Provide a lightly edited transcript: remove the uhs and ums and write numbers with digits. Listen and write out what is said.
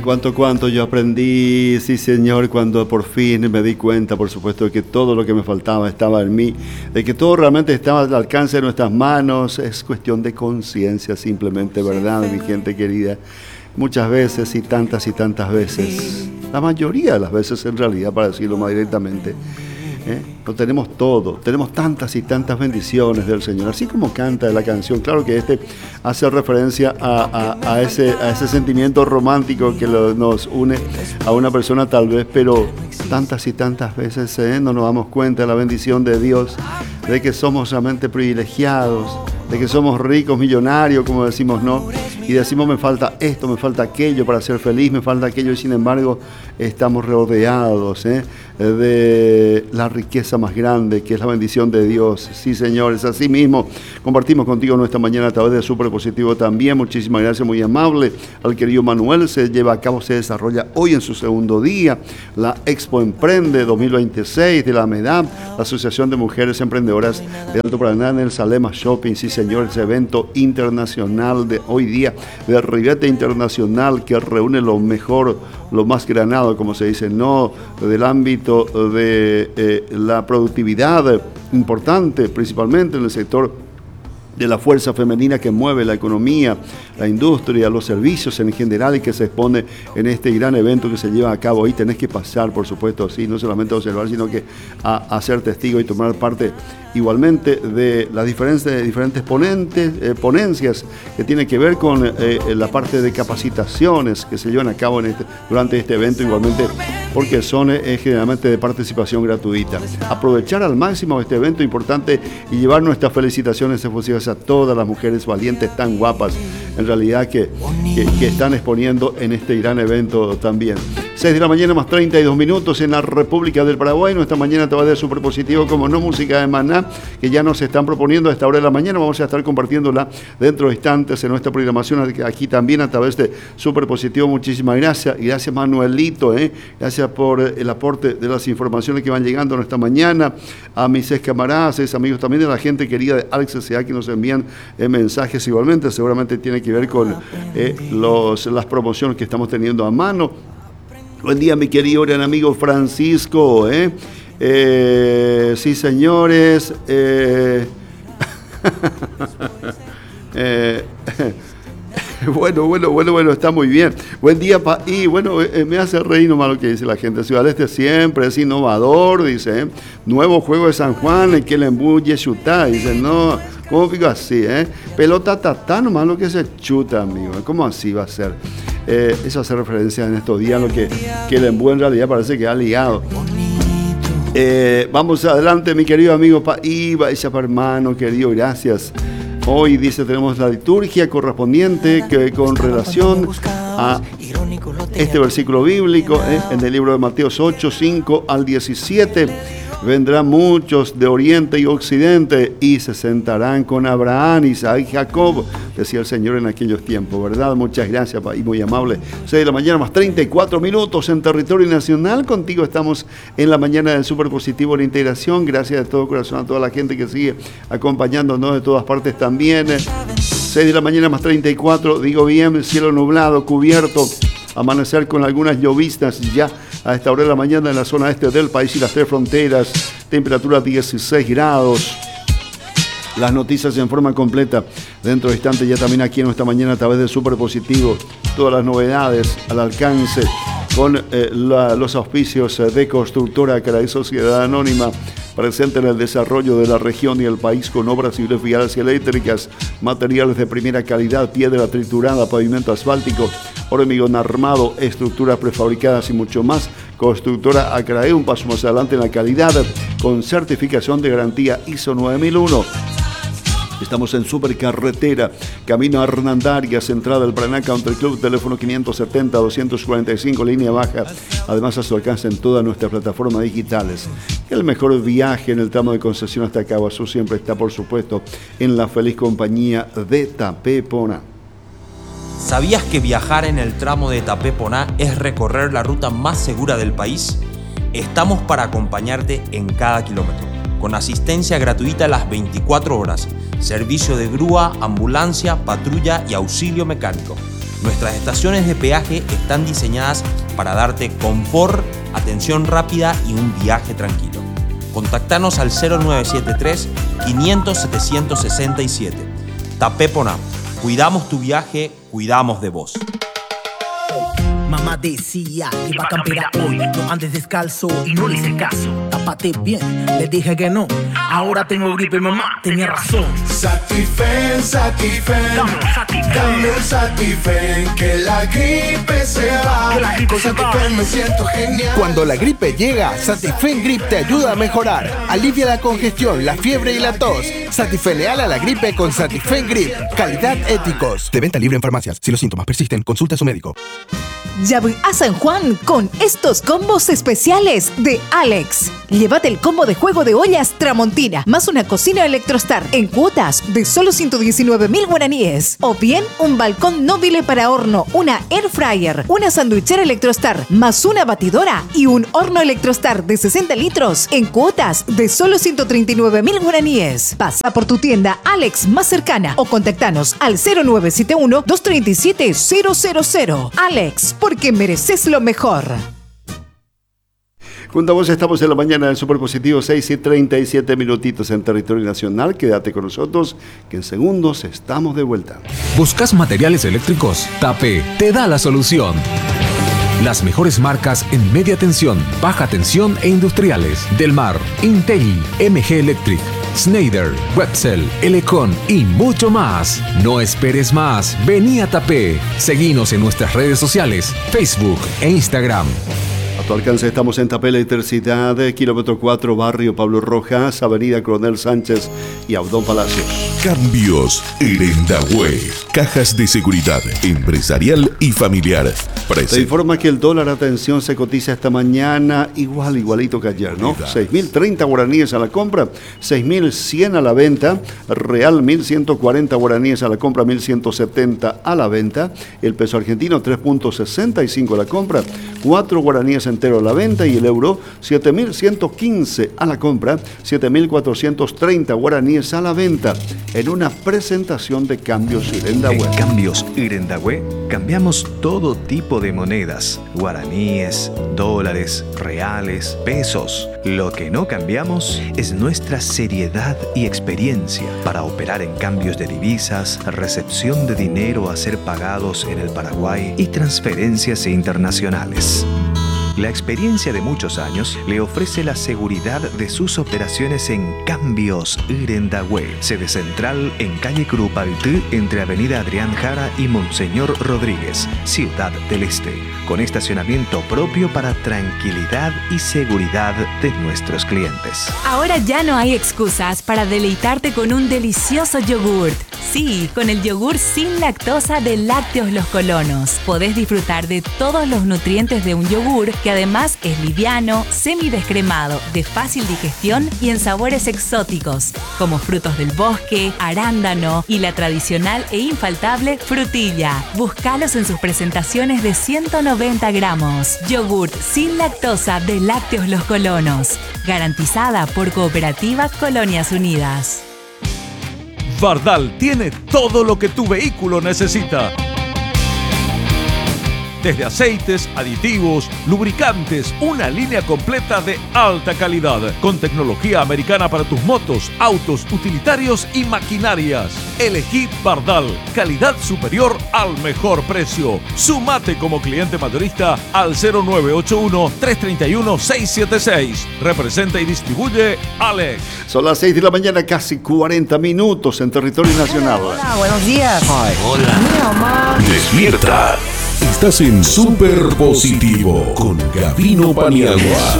cuánto yo aprendí, sí Señor, cuando por fin me di cuenta, por supuesto, de que todo lo que me faltaba estaba en mí, de que todo realmente estaba al alcance de nuestras manos. Es cuestión de conciencia simplemente, ¿verdad, mi gente querida? Muchas veces y tantas veces, la mayoría de las veces en realidad, para decirlo más directamente, lo tenemos todo, tenemos tantas y tantas bendiciones del Señor, así como canta la canción. Claro que hace referencia a ese sentimiento romántico que nos une a una persona tal vez, pero tantas y tantas veces no nos damos cuenta de la bendición de Dios, de que somos realmente privilegiados, de que somos ricos, millonarios, como decimos, ¿no? Y decimos, me falta esto, me falta aquello para ser feliz, me falta aquello, y sin embargo estamos rodeados de la riqueza más grande, que es la bendición de Dios. Sí, señores, así mismo compartimos contigo nuestra mañana a través de Superpositivo también. Muchísimas gracias, muy amable al querido Manuel. Se desarrolla hoy en su segundo día la Expo Emprende 2026 de la MEDAP, la Asociación de Mujeres Emprendedoras de Alto Paraná, en el Salema Shopping. Sí, señores, evento internacional de hoy día, de Rivete Internacional, que reúne lo mejor, lo más granado, como se dice, no del ámbito de la productividad importante, principalmente en el sector de la fuerza femenina que mueve la economía, la industria, los servicios en general, y que se expone en este gran evento que se lleva a cabo. Ahí tenés que pasar, por supuesto, sí, no solamente a observar, sino que a ser testigo y tomar parte igualmente de las diferentes ponencias que tienen que ver con la parte de capacitaciones que se llevan a cabo durante este evento, igualmente porque son generalmente de participación gratuita. Aprovechar al máximo este evento importante y llevar nuestras felicitaciones efusivas a todas las mujeres valientes tan guapas, en realidad, que están exponiendo en este gran evento también. 6 de la mañana más 32 minutos en la República del Paraguay. Nuestra mañana te va a dar Superpositivo, como no, música de Maná, que ya nos están proponiendo a esta hora de la mañana. Vamos a estar compartiéndola dentro de instantes en nuestra programación aquí también a través de Superpositivo. Muchísimas gracias. Y gracias, Manuelito, gracias por el aporte de las informaciones que van llegando en esta mañana. A mis camaradas, amigos también, a la gente querida de Alex S.A. que nos envían mensajes igualmente. Seguramente tiene que ver con las promociones que estamos teniendo a mano. Buen día, mi querido gran amigo Francisco. Sí, señores. Bueno, está muy bien. Buen día, y bueno, me hace reír nomás lo que dice la gente. Ciudad Este siempre es innovador, dice. Nuevo juego de San Juan, el que le embulle chuta. Dice, no, ¿cómo digo así, Pelota tatá, nomás lo que se chuta, amigo. ¿Cómo así va a ser? Eso hace referencia en estos días, lo que el embú en realidad parece que ha ligado. Vamos adelante, mi querido amigo Iba, hermano querido, gracias. Hoy, dice, tenemos la liturgia correspondiente con relación a este versículo bíblico en el libro de Mateo 8, 5 al 17. Vendrán muchos de oriente y occidente y se sentarán con Abraham, Isaac y Jacob, decía el Señor en aquellos tiempos, ¿verdad? Muchas gracias, y muy amable. 6 de la mañana más 34 minutos en territorio nacional. Contigo estamos en la mañana del Superpositivo, la integración. Gracias de todo corazón a toda la gente que sigue acompañándonos de todas partes también. 6 de la mañana más 34, digo bien, cielo nublado, cubierto, amanecer con algunas lloviznas ya a esta hora de la mañana en la zona este del país y las tres fronteras. Temperatura 16 grados. Las noticias en forma completa dentro de instantes, ya también aquí en nuestra mañana a través de Superpositivo. Todas las novedades al alcance con los auspicios de Constructora Caraí Sociedad Anónima, presente en el desarrollo de la región y el país con obras civiles, viales y eléctricas, materiales de primera calidad, piedra triturada, pavimento asfáltico, hormigón armado, estructuras prefabricadas y mucho más. Constructora Acrae, un paso más adelante en la calidad, con certificación de garantía ISO 9001. Estamos en Supercarretera, camino a Hernandarias, entrada del Paraná Country Club, teléfono 570-245, línea baja. Además, a su alcance en todas nuestras plataformas digitales. El mejor viaje en el tramo de concesión hasta Caguazú siempre está, por supuesto, en la feliz compañía de Tapeponá. ¿Sabías que viajar en el tramo de Tapeponá es recorrer la ruta más segura del país? Estamos para acompañarte en cada kilómetro, con asistencia gratuita las 24 horas, servicio de grúa, ambulancia, patrulla y auxilio mecánico. Nuestras estaciones de peaje están diseñadas para darte confort, atención rápida y un viaje tranquilo. Contactanos al 0973 500 767. Tapé Poná. Cuidamos tu viaje, cuidamos de vos. Mamá decía que iba a campear hoy. No andes descalzo y no le hice caso. Tápate bien, le dije que no. Ahora tengo gripe, mamá tenía razón. Satifen, Satifen, dame un Satifen, que la gripe se va. Con Satifen me siento genial. Cuando la gripe llega, Satifen Grip te ayuda a mejorar. Alivia la congestión, la fiebre y la tos. Satifeneal a la gripe con Satifen Grip. Calidad éticos. De venta libre en farmacias. Si los síntomas persisten, consulta a su médico. Llave a San Juan con estos combos especiales de Alex. Llévate el combo de juego de ollas Tramontina más una cocina Electrostar en cuotas de solo 119.000 guaraníes. O bien un balcón Nobile para horno, una air fryer, una sandwichera Electrostar más una batidora y un horno Electrostar de 60 litros en cuotas de solo 139.000 guaraníes. Pasa por tu tienda Alex más cercana o contactanos al 0971 237 000. Alex, porque mereces lo mejor. Junto a vos estamos en la mañana del Superpositivo, 6:37 minutitos en territorio nacional. Quédate con nosotros, que en segundos estamos de vuelta. ¿Buscas materiales eléctricos? Tapé te da la solución. Las mejores marcas en media tensión, baja tensión e industriales. Del Mar, Intelli, MG Electric, Schneider, Wetzel, Elecon y mucho más. No esperes más. Vení a Tapé. Seguinos en nuestras redes sociales, Facebook e Instagram. A tu alcance estamos en Tapé Electricidad, kilómetro 4, barrio Pablo Rojas, avenida Coronel Sánchez y Abdón Palacios. Cambios Irendahue. Cajas de seguridad empresarial y familiar. Te informa que el dólar, atención, se cotiza esta mañana igualito que ayer, ¿no? 6.030 guaraníes a la compra, 6.100 a la venta, real 1.140 guaraníes a la compra, 1.170 a la venta, el peso argentino 3.65 a la compra, 4 guaraníes entero a la venta y el euro 7.115 a la compra, 7.430 guaraníes a la venta, en una presentación de Cambios Irendahue. En Cambios Irendahue cambiamos todo tipo de monedas, guaraníes, dólares, reales, pesos. Lo que no cambiamos es nuestra seriedad y experiencia para operar en cambios de divisas, recepción de dinero a ser pagados en el Paraguay y transferencias internacionales. La experiencia de muchos años le ofrece la seguridad de sus operaciones en Cambios Irendahue, sede central en calle Curupaytí, entre avenida Adrián Jara y Monseñor Rodríguez, Ciudad del Este, con estacionamiento propio para tranquilidad y seguridad de nuestros clientes. Ahora ya no hay excusas para deleitarte con un delicioso yogurt. Sí, con el yogur sin lactosa de Lácteos Los Colonos. Podés disfrutar de todos los nutrientes de un yogur que además es liviano, semidescremado, de fácil digestión y en sabores exóticos, como frutos del bosque, arándano y la tradicional e infaltable frutilla. Búscalos en sus presentaciones de 190 gramos. Yogurt sin lactosa de Lácteos Los Colonos. Garantizada por Cooperativa Colonias Unidas. Fardal tiene todo lo que tu vehículo necesita. Desde aceites, aditivos, lubricantes, una línea completa de alta calidad, con tecnología americana para tus motos, autos, utilitarios y maquinarias. Elegí Fardal, calidad superior al mejor precio. Sumate como cliente mayorista al 0981-331-676. Representa y distribuye Alex. Son las 6 de la mañana, casi 40 minutos en territorio nacional. Hola, buenos días. Hola. Despierta. Estás en Superpositivo con Gavino Paniagua.